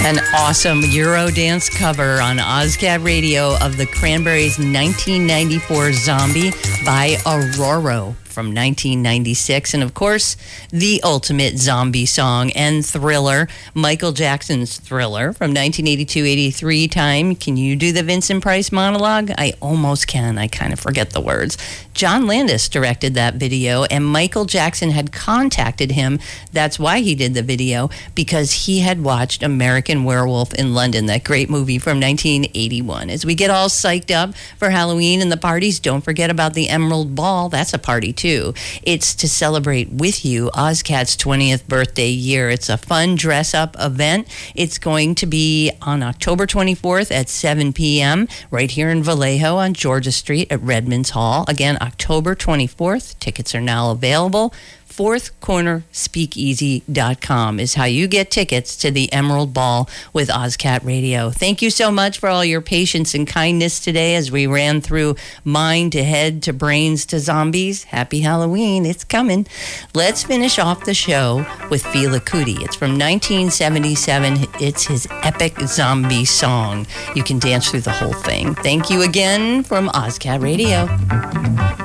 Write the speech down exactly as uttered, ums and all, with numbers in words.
An awesome Eurodance cover on OzCat Radio of the Cranberries' nineteen ninety-four Zombie by Aurora from nineteen ninety-six. And of course, the ultimate zombie song and Thriller, Michael Jackson's Thriller from nineteen eighty-two eighty-three time. Can you do the Vincent Price monologue? I almost can. I kind of forget the words. John Landis directed that video, and Michael Jackson had contacted him. That's why he did the video, because he had watched American Werewolf in London, that great movie from nineteen eighty-one. As we get all psyched up for Halloween and the parties, don't forget about the Emerald Ball. That's a party too. It's to celebrate with you OzCat's twentieth birthday year. It's a fun dress-up event. It's going to be on October twenty-fourth at seven p.m. right here in Vallejo on Georgia Street at Redmond's Hall. Again, October twenty-fourth. Tickets are now available. fourth corner speakeasy dot com is how you get tickets to the Emerald Ball with OzCat Radio. Thank you so much for all your patience and kindness today as we ran through mind to head to brains to zombies. Happy Halloween. It's coming. Let's finish off the show with Fela Kuti. It's from nineteen seventy-seven. It's his epic zombie song. You can dance through the whole thing. Thank you again from OzCat Radio.